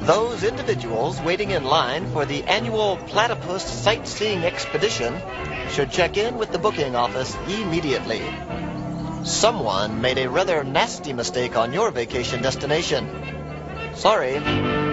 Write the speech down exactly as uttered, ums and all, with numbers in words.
Those individuals waiting in line for the annual Platypus Sightseeing Expedition should check in with the booking office immediately. Someone made a rather nasty mistake on your vacation destination. Sorry.